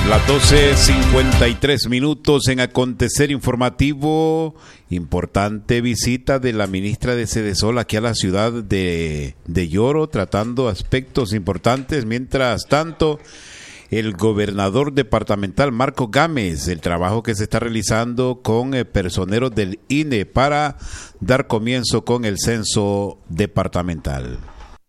Las 12:53 en Acontecer Informativo. Importante visita de la ministra de Sedesol aquí a la ciudad de Yoro, tratando aspectos importantes. Mientras tanto, el gobernador departamental Marco Gámez, el trabajo que se está realizando con personeros del INE para dar comienzo con el censo departamental.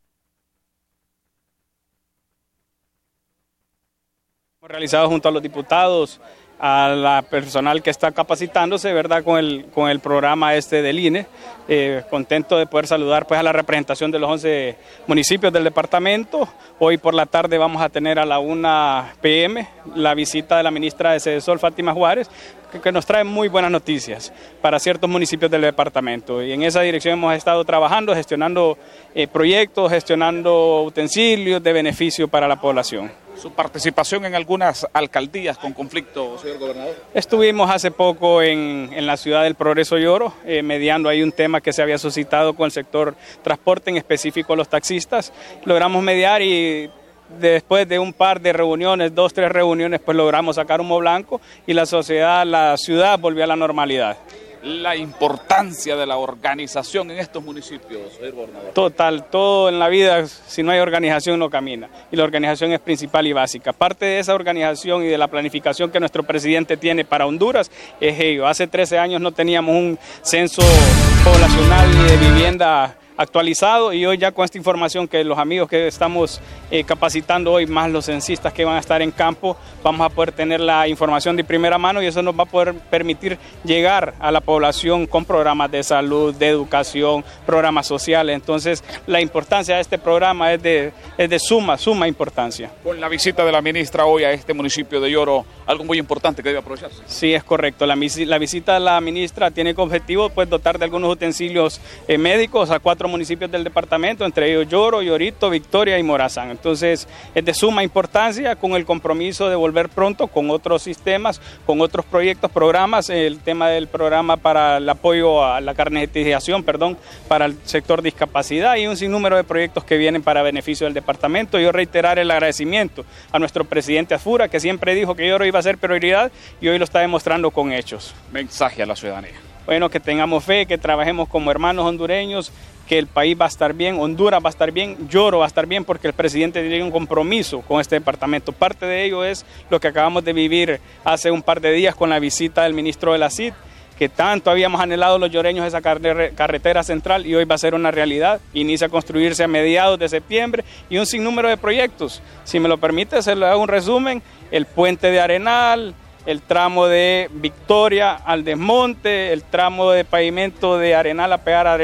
Realizado junto a los diputados, a la personal que está capacitándose, ¿verdad?, con el programa del INE. Contento de poder saludar pues a la representación de los 11 municipios del departamento. Hoy por la tarde vamos a tener a la 1 p.m. la visita de la ministra de Sedesol, Fátima Juárez, que nos trae muy buenas noticias para ciertos municipios del departamento. Y en esa dirección hemos estado trabajando, gestionando proyectos, gestionando utensilios de beneficio para la población. ¿Su participación en algunas alcaldías con conflicto, señor gobernador? Estuvimos hace poco en la ciudad del Progreso Yoro, mediando ahí un tema que se había suscitado con el sector transporte, en específico los taxistas. Logramos mediar y después de un par de reuniones, 2, 3 reuniones, pues logramos sacar humo blanco y la ciudad volvió a la normalidad. La importancia de la organización en estos municipios, señor gobernador. Total, todo en la vida, si no hay organización no camina, y la organización es principal y básica. Parte de esa organización y de la planificación que nuestro presidente tiene para Honduras es ello. Hace 13 años no teníamos un censo poblacional ni de vivienda actualizado, y hoy ya con esta información que los amigos que estamos capacitando hoy, más los censistas que van a estar en campo, vamos a poder tener la información de primera mano, y eso nos va a poder permitir llegar a la población con programas de salud, de educación, programas sociales. Entonces la importancia de este programa es de suma importancia. Con la visita de la ministra hoy a este municipio de Yoro, algo muy importante que debe aprovecharse. Sí, es correcto. La visita de la ministra tiene como objetivo pues dotar de algunos utensilios médicos a 4 municipios del departamento, entre ellos Yoro, Yorito, Victoria y Morazán. Entonces es de suma importancia, con el compromiso de volver pronto con otros sistemas, con otros proyectos, programas, el tema del programa para el apoyo a la carnetización, para el sector discapacidad, y un sinnúmero de proyectos que vienen para beneficio del departamento. Yo reiterar el agradecimiento a nuestro presidente Afura, que siempre dijo que Yoro iba a ser prioridad y hoy lo está demostrando con hechos. Mensaje a la ciudadanía. Bueno, que tengamos fe, que trabajemos como hermanos hondureños, que el país va a estar bien, Honduras va a estar bien, Yoro va a estar bien, porque el presidente tiene un compromiso con este departamento. Parte de ello es lo que acabamos de vivir hace un par de días con la visita del ministro de la CID, que tanto habíamos anhelado los yoreños esa carretera central, y hoy va a ser una realidad. Inicia a construirse a mediados de septiembre, y un sinnúmero de proyectos. Si me lo permite, se le hago un resumen: el puente de Arenal, el tramo de Victoria al Desmonte, el tramo de pavimento de Arenal a pegar a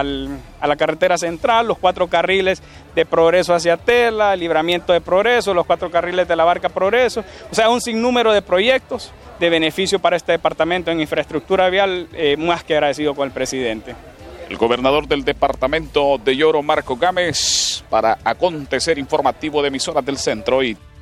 la carretera central, los 4 carriles de Progreso hacia Tela, el libramiento de Progreso, los 4 carriles de la Barca Progreso. O sea, un sinnúmero de proyectos de beneficio para este departamento en infraestructura vial, más que agradecido con el presidente. El gobernador del departamento de Yoro, Marco Gámez, para Acontecer Informativo de Emisoras del Centro. Y